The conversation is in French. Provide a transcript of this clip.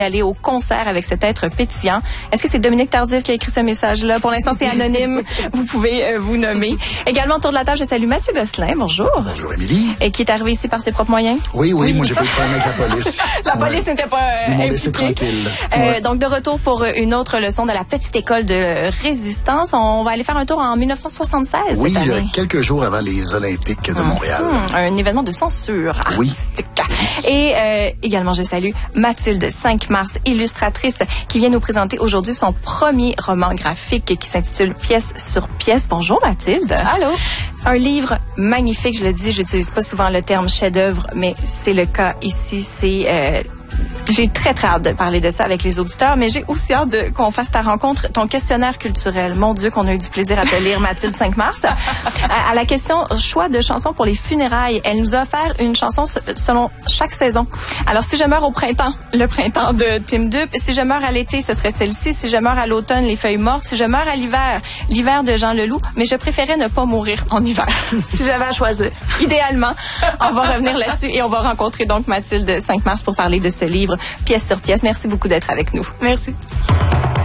aller au concert avec cet être pétillant. Est-ce que c'est Dominique Tardif qui a écrit ce message-là? Pour l'instant, c'est anonyme. Vous pouvez vous nommer. Également, autour de la table, je salue Mathieu Gosselin. Bonjour. Bonjour, Émilie. Et qui est arrivé ici par ses propres moyens? Oui, moi, j'ai pas eu de problème avec la police. La police n'était pas Ils m'ont laissé tranquille. Donc, de retour pour une autre leçon de la petite école de résistance. On va aller faire un tour en 1976. Oui, cette année. quelques jours avant les Olympiques de Montréal. Un événement de censure artistique. Et également, je salue Mathilde 5 mars, illustratrice, qui vient nous présenter aujourd'hui son premier roman graphique qui s'intitule Pièce sur pièce. Bonjour Mathilde. Allô. Un livre magnifique, je le dis, j'utilise pas souvent le terme chef-d'œuvre, mais c'est le cas ici. J'ai très hâte de parler de ça avec les auditeurs, mais j'ai aussi hâte qu'on fasse ta rencontre, ton questionnaire culturel. Mon Dieu, qu'on a eu du plaisir à te lire, Mathilde 5 mars. À la question choix de chansons pour les funérailles, elle nous a offert une chanson selon chaque saison. Alors, si je meurs au printemps, le printemps de Tim Dup. Si je meurs à l'été, ce serait celle-ci. Si je meurs à l'automne, Les feuilles mortes. Si je meurs à l'hiver, L'hiver de Jean Leloup. Mais je préférais ne pas mourir en hiver. Si j'avais à choisir. Idéalement. On va revenir là-dessus et on va rencontrer donc Mathilde 5 mars pour parler de ce livre Pièce sur pièce. Merci beaucoup d'être avec nous. Merci.